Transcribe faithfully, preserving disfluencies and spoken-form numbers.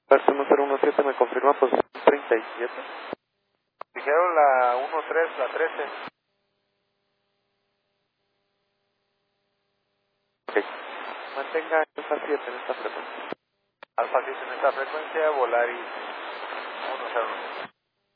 Persona cero uno siete me confirma posición treinta y siete. Dijeron la uno tres, la trece. Ok. Mantenga Alfa siete en esta frecuencia. Alfa siete en esta frecuencia, Volaris uno cero uno.